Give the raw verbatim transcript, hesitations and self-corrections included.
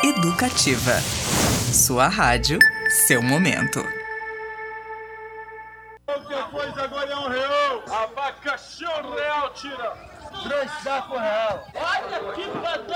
Educativa. Sua rádio, seu momento. Qualquer coisa agora é um real. Abacaxi é um real, tira. Três sacos real. Olha que bacana.